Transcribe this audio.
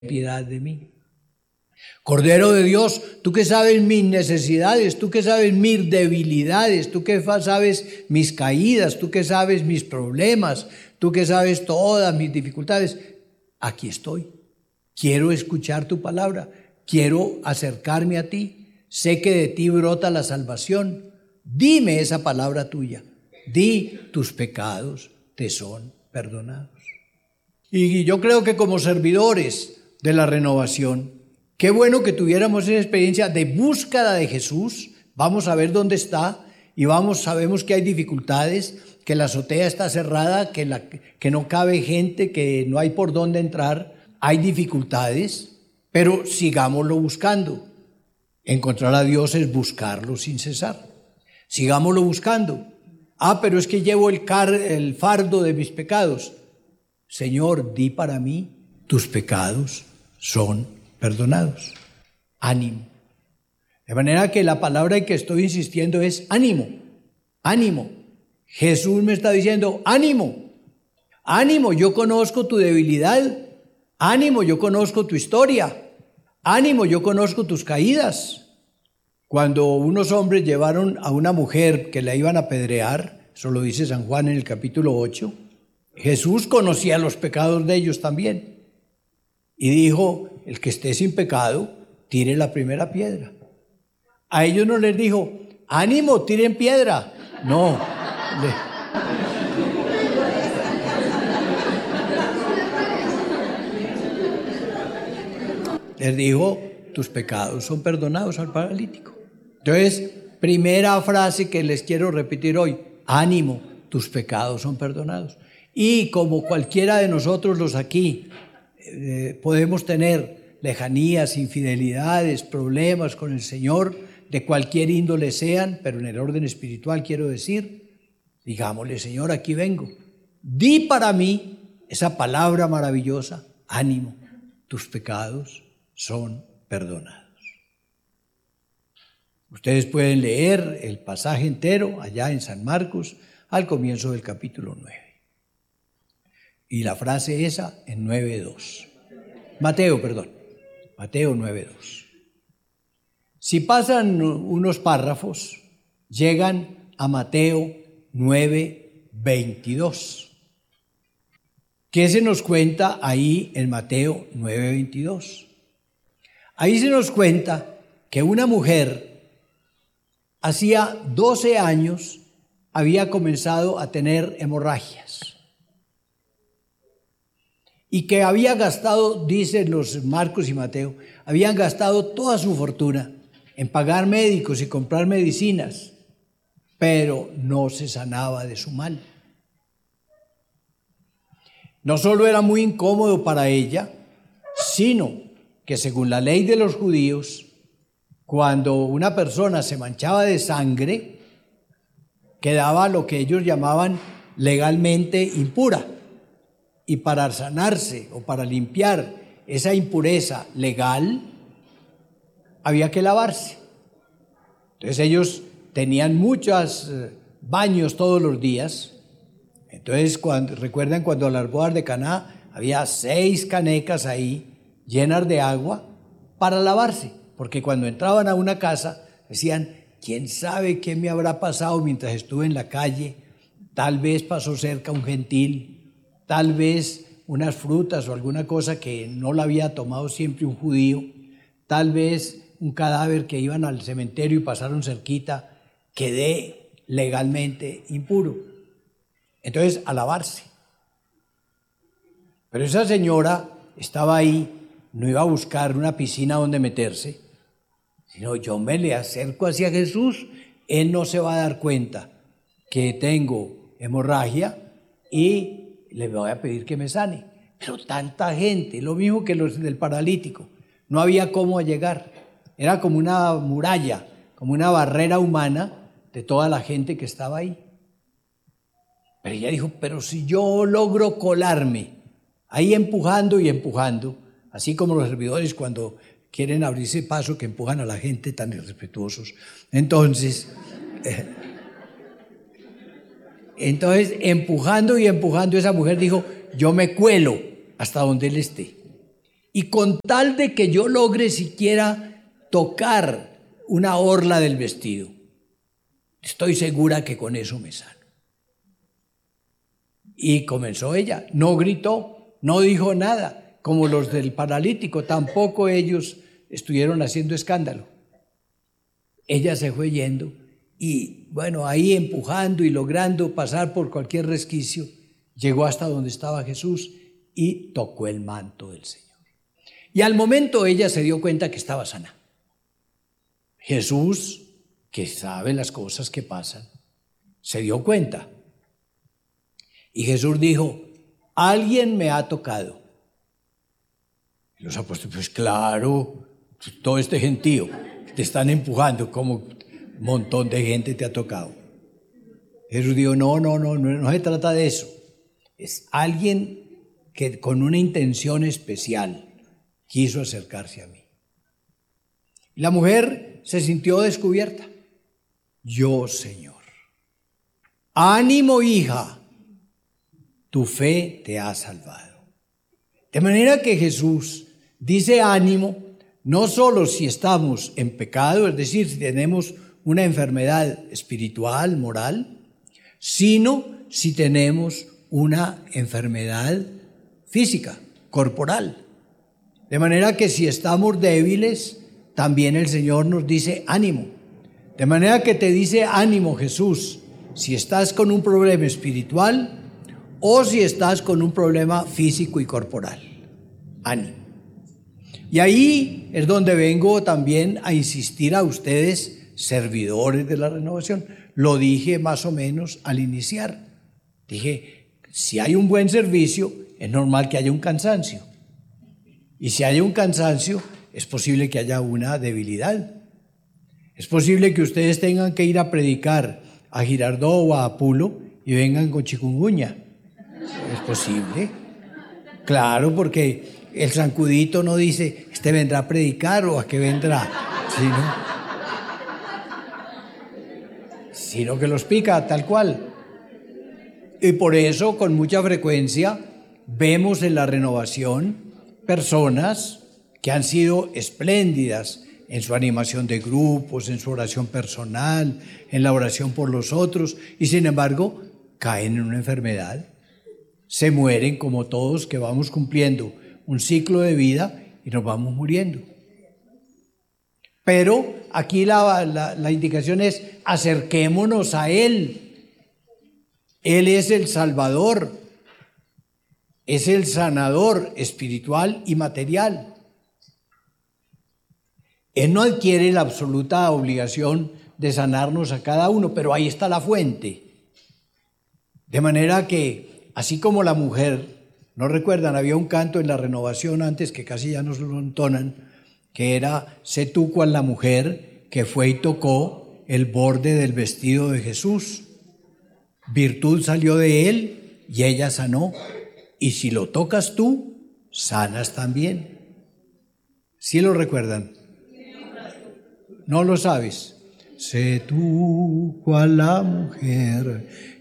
piedad de mí. Cordero de Dios, tú que sabes mis necesidades, tú que sabes mis debilidades, tú que sabes mis caídas, tú que sabes mis problemas, tú que sabes todas mis dificultades, aquí estoy. Quiero escuchar tu palabra, quiero acercarme a ti, sé que de ti brota la salvación. Dime esa palabra tuya, di tus pecados te son perdonados. Y yo creo que como servidores de la renovación, qué bueno que tuviéramos esa experiencia de búsqueda de Jesús. Vamos a ver dónde está y sabemos que hay dificultades, que la azotea está cerrada, que no cabe gente, que no hay por dónde entrar. Hay dificultades, pero sigámoslo buscando. Encontrar a Dios es buscarlo sin cesar. Sigámoslo buscando. Pero es que llevo el fardo de mis pecados. Señor, di para mí, tus pecados son perdonados. Ánimo. De manera que la palabra en que estoy insistiendo es ánimo, ánimo. Jesús me está diciendo ánimo, ánimo, yo conozco tu debilidad, ánimo, yo conozco tu historia, ánimo, yo conozco tus caídas. Cuando unos hombres llevaron a una mujer que la iban a apedrear, eso lo dice San Juan en el capítulo 8, Jesús conocía los pecados de ellos también. Y dijo, el que esté sin pecado, tire la primera piedra. A ellos no les dijo, ánimo, tiren piedra. No. Les dijo, tus pecados son perdonados al paralítico. Entonces, primera frase que les quiero repetir hoy, ánimo, tus pecados son perdonados. Y como cualquiera de nosotros los aquí, podemos tener lejanías, infidelidades, problemas con el Señor, de cualquier índole sean, pero en el orden espiritual quiero decir, digámosle, Señor, aquí vengo. Di para mí esa palabra maravillosa, ánimo, tus pecados son perdonados. Ustedes pueden leer el pasaje entero allá en San Marcos, al comienzo del capítulo 9. Y la frase esa en 9:2. Mateo 9:2. Si pasan unos párrafos, llegan a Mateo 9:22. ¿Qué se nos cuenta ahí en Mateo 9:22? Ahí se nos cuenta que una mujer hacía 12 años había comenzado a tener hemorragias. Y que había gastado, dicen los Marcos y Mateo, habían gastado toda su fortuna en pagar médicos y comprar medicinas, pero no se sanaba de su mal. No solo era muy incómodo para ella, sino que según la ley de los judíos, cuando una persona se manchaba de sangre, quedaba lo que ellos llamaban legalmente impura. Y para sanarse o para limpiar esa impureza legal, había que lavarse. Entonces ellos tenían muchos baños todos los días. Entonces recuerdan cuando a las bodas de Caná había 6 canecas ahí llenas de agua para lavarse. Porque cuando entraban a una casa decían, ¿quién sabe qué me habrá pasado mientras estuve en la calle? Tal vez pasó cerca un gentil, tal vez unas frutas o alguna cosa que no la había tomado siempre un judío, tal vez un cadáver que iban al cementerio y pasaron cerquita, quedé legalmente impuro. Entonces, a lavarse. Pero esa señora estaba ahí, no iba a buscar una piscina donde meterse, sino yo me le acerco hacia Jesús, Él no se va a dar cuenta que tengo hemorragia y le voy a pedir que me sane. Pero tanta gente, lo mismo que los del paralítico, no había cómo llegar. Era como una muralla, como una barrera humana de toda la gente que estaba ahí. Pero ella dijo, pero si yo logro colarme, ahí empujando y empujando, así como los servidores cuando quieren abrirse paso que empujan a la gente tan irrespetuosos. Entonces, empujando y empujando, esa mujer dijo, yo me cuelo hasta donde él esté. Y con tal de que yo logre siquiera tocar una orla del vestido, estoy segura que con eso me sano. Y comenzó ella, no gritó, no dijo nada, como los del paralítico, tampoco ellos estuvieron haciendo escándalo. Ella se fue yendo y bueno, ahí empujando y logrando pasar por cualquier resquicio, llegó hasta donde estaba Jesús y tocó el manto del Señor. Y al momento ella se dio cuenta que estaba sana. Jesús, que sabe las cosas que pasan, se dio cuenta. Y Jesús dijo, alguien me ha tocado. Y los apóstoles, pues claro, todo este gentío que te están empujando, como un montón de gente te ha tocado. Jesús dijo, no se trata de eso. Es alguien que con una intención especial quiso acercarse a mí. Y la mujer se sintió descubierta. Yo, Señor. Ánimo, hija, tu fe te ha salvado. De manera que Jesús dice ánimo, no solo si estamos en pecado, es decir, si tenemos una enfermedad espiritual, moral, sino si tenemos una enfermedad física, corporal. De manera que si estamos débiles, también el Señor nos dice ánimo. De manera que te dice ánimo Jesús, si estás con un problema espiritual o si estás con un problema físico y corporal. Ánimo. Y ahí es donde vengo también a insistir a ustedes, servidores de la renovación. Lo dije más o menos al iniciar. Dije, si hay un buen servicio, es normal que haya un cansancio. Y si hay un cansancio, es posible que haya una debilidad. Es posible que ustedes tengan que ir a predicar a Girardot o a Apulo y vengan con chikungunya. Es posible. Claro, porque el zancudito no dice, este vendrá a predicar o a qué vendrá, sino que los pica tal cual. Y por eso, con mucha frecuencia, vemos en la renovación personas que han sido espléndidas en su animación de grupos, en su oración personal, en la oración por los otros, y sin embargo caen en una enfermedad, se mueren como todos que vamos cumpliendo un ciclo de vida y nos vamos muriendo. Pero aquí la indicación es acerquémonos a Él. Él es el Salvador, es el sanador espiritual y material. Él no adquiere la absoluta obligación de sanarnos a cada uno, pero ahí está la fuente. De manera que, así como la mujer, ¿no recuerdan? Había un canto en la renovación antes que casi ya no se lo entonan, que era, sé tú cual la mujer que fue y tocó el borde del vestido de Jesús. Virtud salió de él y ella sanó. Y si lo tocas tú, sanas también. ¿Sí lo recuerdan? ¿No lo sabes? Sé tú cual la mujer